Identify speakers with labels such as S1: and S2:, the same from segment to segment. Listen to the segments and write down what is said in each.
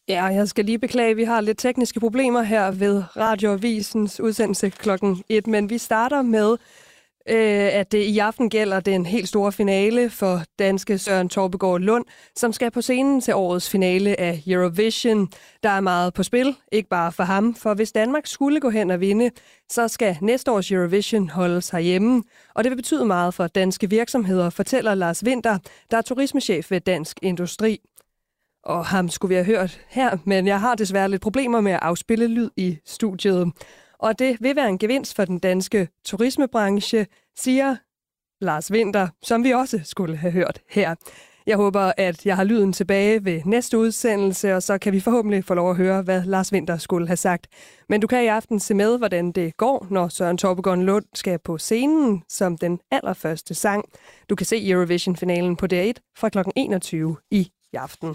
S1: Ja, jeg skal lige beklage, at vi har lidt tekniske problemer her ved Radioavisens udsendelse klokken 1, men vi starter med, at det i aften gælder den helt store finale for danske Søren Torpegaard Lund, som skal på scenen til årets finale af Eurovision. Der er meget på spil, ikke bare for ham, for hvis Danmark skulle gå hen og vinde, så skal næste års Eurovision holdes herhjemme. Og det vil betyde meget for danske virksomheder, fortæller Lars Winther, der er turismechef ved Dansk Industri. Og ham skulle vi have hørt her, men jeg har desværre lidt problemer med at afspille lyd i studiet. Og det vil være en gevinst for den danske turismebranche, siger Lars Winther, som vi også skulle have hørt her. Jeg håber, at jeg har lyden tilbage ved næste udsendelse, og så kan vi forhåbentlig få lov at høre, hvad Lars Winther skulle have sagt. Men du kan i aften se med, hvordan det går, når Søren Torpegaard Lund skal på scenen som den allerførste sang. Du kan se Eurovision-finalen på DR1 fra kl. 21 i aften.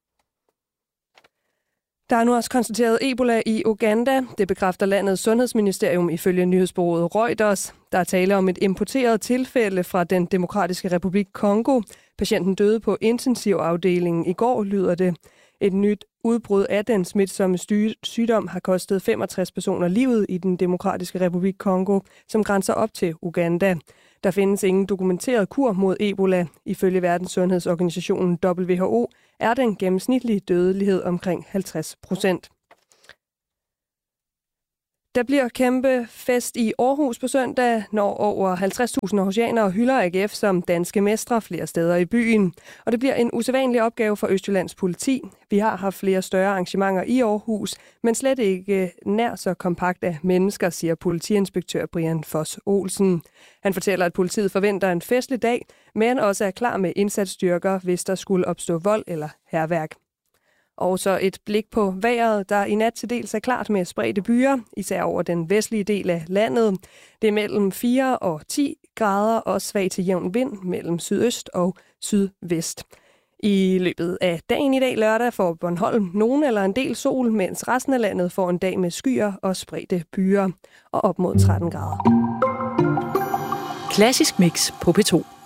S1: Der er nu også konstateret Ebola i Uganda. Det bekræfter landets sundhedsministerium ifølge nyhedsbureauet Reuters. Der er tale om et importeret tilfælde fra den Demokratiske Republik Kongo. Patienten døde på intensivafdelingen i går, lyder det. Et nyt udbrud af den smitsomme sygdom har kostet 65 personer livet i den Demokratiske Republik Kongo, som grænser op til Uganda. Der findes ingen dokumenteret kur mod Ebola. Ifølge Verdenssundhedsorganisationen WHO er den gennemsnitlige dødelighed omkring 50%. Der bliver kæmpe fest i Aarhus på søndag, når over 50.000 aarhusianere hylder AGF som danske mestre flere steder i byen. Og det bliver en usædvanlig opgave for Østjyllands politi. Vi har haft flere større arrangementer i Aarhus, men slet ikke nær så kompakt af mennesker, siger politiinspektør Brian Foss Olsen. Han fortæller, at politiet forventer en festlig dag, men også er klar med indsatsstyrker, hvis der skulle opstå vold eller hærværk. Og så et blik på vejret, der i nat til dels er klart med spredte byer, især over den vestlige del af landet. Det er mellem 4 og 10 grader og svag til jævn vind mellem sydøst og sydvest. I løbet af dagen i dag lørdag får Bornholm nogen eller en del sol, mens resten af landet får en dag med skyer og spredte byer og op mod 13 grader.
S2: Klassisk Mix på P2.